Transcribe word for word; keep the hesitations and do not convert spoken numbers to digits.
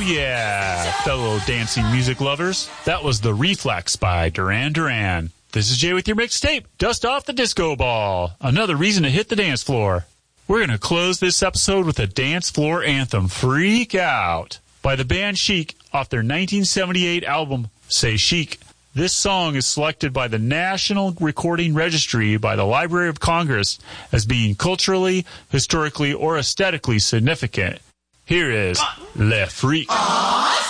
yeah, fellow dancing music lovers. That was The Reflex by Duran Duran. This is Jay with your mixtape, Dust Off the Disco Ball. Another reason to hit the dance floor. We're going to close this episode with a dance floor anthem, Freak Out, by the band Chic off their nineteen seventy-eight album, Say Chic. This song is selected by the National Recording Registry by the Library of Congress as being culturally, historically, or aesthetically significant. Here is Le Freak.